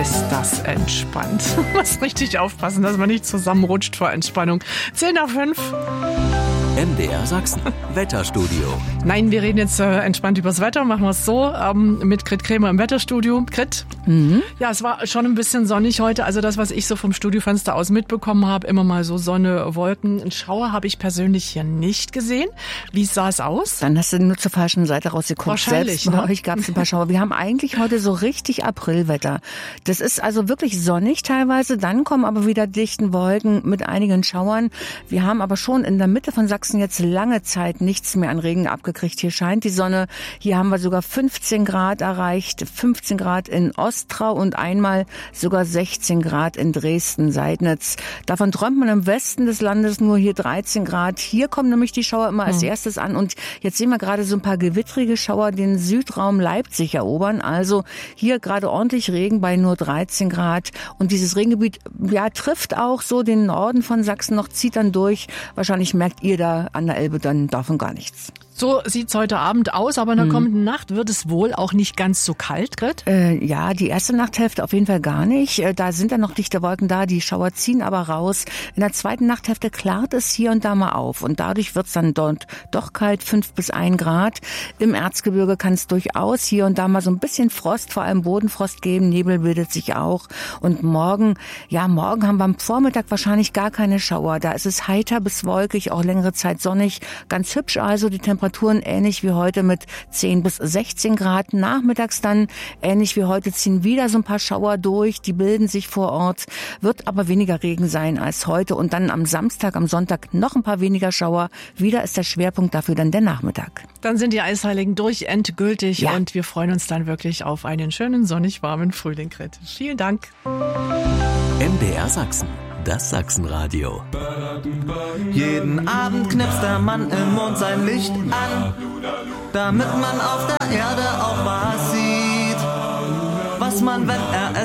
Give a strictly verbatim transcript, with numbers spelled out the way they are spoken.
ist das entspannt. Muss richtig aufpassen, dass man nicht zusammenrutscht vor Entspannung. zehn nach fünf. M D R Sachsen, Wetterstudio. Nein, wir reden jetzt äh, entspannt übers Wetter. Machen wir es so, ähm, mit Grit Krämer im Wetterstudio. Grit? Mhm. Ja, es war schon ein bisschen sonnig heute. Also das, was ich so vom Studiofenster aus mitbekommen habe, immer mal so Sonne, Wolken. Einen Schauer habe ich persönlich hier nicht gesehen. Wie sah es aus? Dann hast du nur zur falschen Seite rausgeguckt. Wahrscheinlich, Selbst bei ne? euch gab es ein paar Schauer. Wir haben eigentlich heute so richtig Aprilwetter. Das ist also wirklich sonnig teilweise. Dann kommen aber wieder dichten Wolken mit einigen Schauern. Wir haben aber schon in der Mitte von Sachsen jetzt lange Zeit nichts mehr an Regen abgekriegt. Hier scheint die Sonne. Hier haben wir sogar fünfzehn Grad erreicht. fünfzehn Grad in Ostrau und einmal sogar sechzehn Grad in Dresden-Seidnitz. Davon träumt man im Westen des Landes nur hier dreizehn Grad. Hier kommen nämlich die Schauer immer als erstes an. Und jetzt sehen wir gerade so ein paar gewittrige Schauer den Südraum Leipzig erobern. Also hier gerade ordentlich Regen bei nur dreizehn Grad. Und dieses Regengebiet, ja, trifft auch so den Norden von Sachsen noch, zieht dann durch. Wahrscheinlich merkt ihr da an der Elbe dann davon gar nichts. So sieht's heute Abend aus, aber in der kommenden Nacht wird es wohl auch nicht ganz so kalt, Grit? Äh, ja, die erste Nachthälfte auf jeden Fall gar nicht. Äh, da sind dann noch dichte Wolken da, die Schauer ziehen aber raus. In der zweiten Nachthälfte klart es hier und da mal auf und dadurch wird's dann dort doch kalt, fünf bis ein Grad. Im Erzgebirge kann es durchaus hier und da mal so ein bisschen Frost, vor allem Bodenfrost geben, Nebel bildet sich auch. Und morgen, ja, morgen haben wir am Vormittag wahrscheinlich gar keine Schauer. Da ist es heiter bis wolkig, auch längere Zeit sonnig. Ganz hübsch also, die Temperaturen ähnlich wie heute mit zehn bis sechzehn Grad. Nachmittags dann ähnlich wie heute ziehen wieder so ein paar Schauer durch. Die bilden sich vor Ort, wird aber weniger Regen sein als heute. Und dann am Samstag, am Sonntag noch ein paar weniger Schauer. Wieder ist der Schwerpunkt dafür dann der Nachmittag. Dann sind die Eisheiligen durch, endgültig. Ja. Und wir freuen uns dann wirklich auf einen schönen, sonnig warmen Frühling, Grit. Vielen Dank. M D R Sachsen, das Sachsenradio. Jeden Abend knipst der Mann im Mond sein Licht an, damit man auf der Erde auch was sieht, was man, wenn er es